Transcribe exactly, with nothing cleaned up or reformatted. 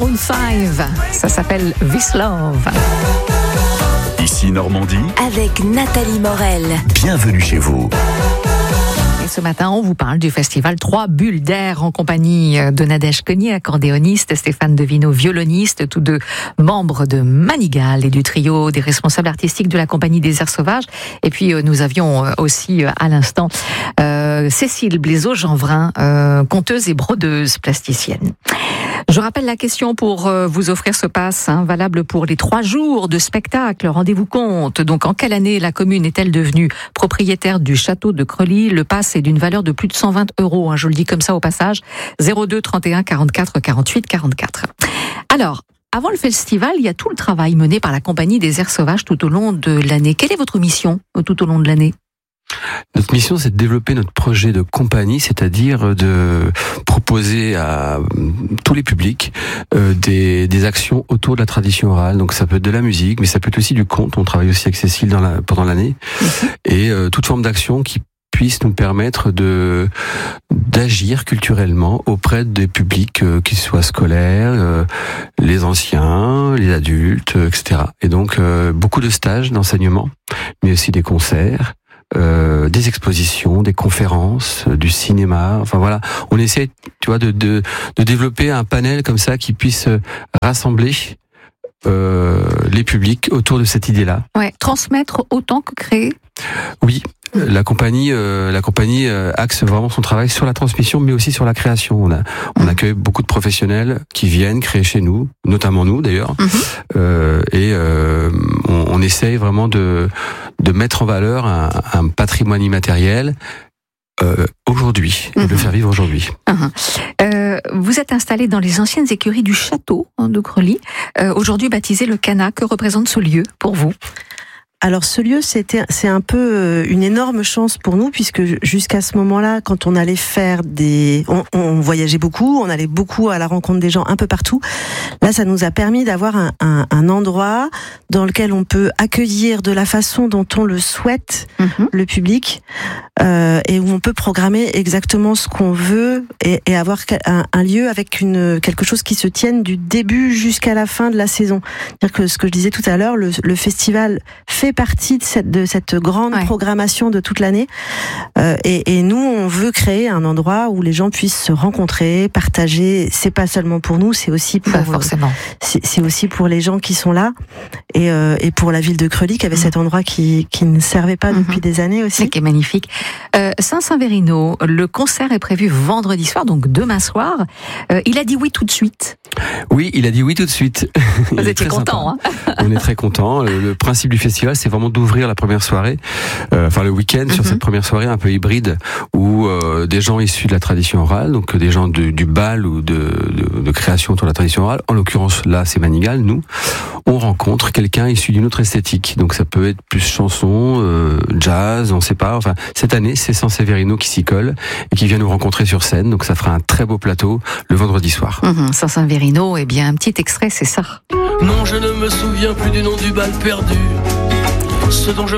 Maroon cinq. Ça s'appelle This Love. Ici Normandie, avec Nathalie Morel. Bienvenue chez vous. Et ce matin, on vous parle du festival Trois Bulles d'air en compagnie de Nadège Cognier, accordéoniste, Stéphane Devino, violoniste, tous deux membres de Manigal et du trio des responsables artistiques de la compagnie des Airs Sauvages. Et puis, nous avions aussi à l'instant euh, Cécile Blaiseau-Jeanvrin, euh, conteuse et brodeuse plasticienne. Je rappelle la question pour vous offrir ce pass, hein, valable pour les trois jours de spectacle. Rendez-vous compte. Donc, en quelle année la commune est-elle devenue propriétaire du château de Creully? Le pass est d'une valeur de plus de cent vingt euros. Hein, je le dis comme ça au passage. zéro deux trente et un quarante-quatre quarante-huit quarante-quatre. Alors, avant le festival, il y a tout le travail mené par la compagnie des Airs Sauvages tout au long de l'année. Quelle est votre mission tout au long de l'année? Notre mission, c'est de développer notre projet de compagnie, c'est-à-dire de proposer à tous les publics euh, des, des actions autour de la tradition orale. Donc ça peut être de la musique, mais ça peut être aussi du conte. On travaille aussi avec Cécile dans la, pendant l'année. Mmh. Et euh, toute forme d'action qui puisse nous permettre de d'agir culturellement auprès des publics, euh, qu'ils soient scolaires, euh, les anciens, les adultes, euh, et cetera. Et donc euh, beaucoup de stages d'enseignement, mais aussi des concerts. Euh, des expositions, des conférences, euh, du cinéma. Enfin voilà, on essaie, tu vois, de, de de développer un panel comme ça qui puisse rassembler euh, les publics autour de cette idée-là. Ouais, transmettre autant que créer. Oui. La compagnie, euh, la compagnie euh, axe vraiment son travail sur la transmission, mais aussi sur la création. On a, on accueille beaucoup de professionnels qui viennent créer chez nous, notamment nous d'ailleurs, mmh. euh, et euh, on, on essaye vraiment de de mettre en valeur un, un patrimoine immatériel euh, aujourd'hui, mmh. de le faire vivre aujourd'hui. Mmh. Euh, vous êtes installé dans les anciennes écuries du château de Creully, euh, aujourd'hui baptisé le Cana. Que représente ce lieu pour vous? Alors ce lieu, c'était, c'est un peu une énorme chance pour nous, puisque jusqu'à ce moment-là, quand on allait faire des... On, on voyageait beaucoup, on allait beaucoup à la rencontre des gens un peu partout. Là, ça nous a permis d'avoir un, un, un endroit dans lequel on peut accueillir de la façon dont on le souhaite, mmh. le public, euh, et où on peut programmer exactement ce qu'on veut et, et avoir un, un lieu avec une, quelque chose qui se tienne du début jusqu'à la fin de la saison. C'est-à-dire que ce que je disais tout à l'heure, le, le festival fait partie de cette, de cette grande ouais. programmation de toute l'année. Euh, et, et nous, on veut créer un endroit où les gens puissent se rencontrer, partager. C'est pas seulement pour nous, c'est aussi pour, bah, forcément. C'est, c'est aussi pour les gens qui sont là et, euh, et pour la ville de Creully qui avait mmh. cet endroit qui, qui ne servait pas mmh. depuis des années aussi. C'est qui est magnifique. Euh, Saint-Saverino, le concert est prévu vendredi soir, donc demain soir. Euh, il a dit oui tout de suite. Oui, il a dit oui tout de suite. Vous étiez content, hein? On est très content. Le, le principe du festival, c'est vraiment d'ouvrir la première soirée, euh, enfin le week-end, mm-hmm. sur cette première soirée un peu hybride, où euh, des gens issus de la tradition orale, donc des gens de, du bal ou de, de, de création autour de la tradition orale, en l'occurrence là c'est Manigal, nous, on rencontre quelqu'un issu d'une autre esthétique. Donc ça peut être plus chanson, euh, jazz, on sait pas. Enfin cette année, c'est Saint-Saverino qui s'y colle et qui vient nous rencontrer sur scène. Donc ça fera un très beau plateau le vendredi soir. Mm-hmm. Saint-Saverino, eh bien un petit extrait, c'est ça. Non, je ne me souviens plus du nom du bal perdu. Ce dont je